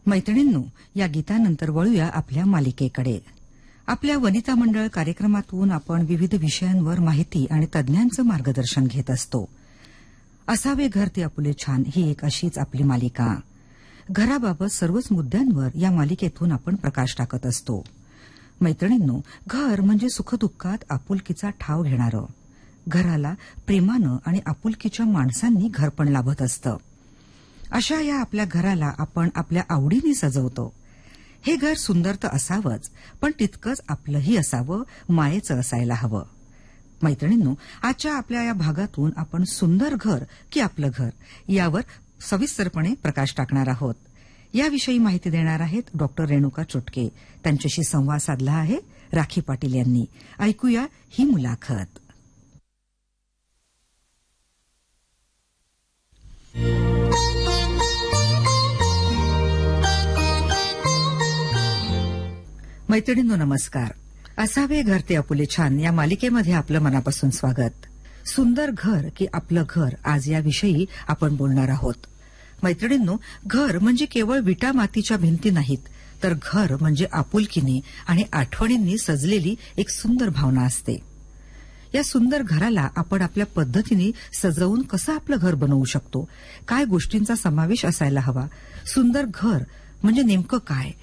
मैत्रिणींनो, या गीतानंतर वळूया आपल्या मालिकेकडे. आपल्या वनिता मंडळ कार्यक्रमातून आपण विविध विषयांवर माहिती आणि तज्ञांचं मार्गदर्शन घेत असतो. असावे घर ते आपुले छान ही एक अशीच आपली मालिका. घराबाबत सर्वच मुद्द्यांवर या मालिकेतून आपण प्रकाश टाकत असतो. मैत्रिणींनो, घर म्हणजे सुखदुःखात आपुलकीचा ठाव घेणारं. घराला प्रेमानं आणि आपुलकीच्या माणसांनी घरपण लाभत असतं. अशा या आपल्या घराला आपण आपल्या आवडीने सजवतो. हे घर सुंदर तर असावंच, पण तितकंच आपलंही असावं, मायेचं असायला हवं. मैत्रिणींनो, आजच्या आपल्या या भागातून आपण सुंदर घर की आपलं घर यावर सविस्तरपणे प्रकाश टाकणार आहोत. याविषयी माहिती देणार आहेत डॉक्टर रेणुका चोटके. त्यांच्याशी संवाद साधला आहे राखी पाटील यांनी. ऐकूया ही मुलाखत. मैत्रिणींनो, नमस्कार. असावे घर ते आपुले छान या मालिकेमध्ये आपलं मनापासून स्वागत. सुंदर घर की आपलं घर आज याविषयी आपण बोलणार आहोत. मैत्रिणींनो, घर म्हणजे केवळ विटा मातीच्या भिंती नाहीत, तर घर म्हणजे आपुलकीने आणि आठवणींनी सजलेली एक सुंदर भावना असते. या सुंदर घराला आपण आपल्या पद्धतीने सजवून कसं आपलं घर बनवू शकतो, काय गोष्टींचा समावेश असायला हवा, सुंदर घर म्हणजे नेमकं काय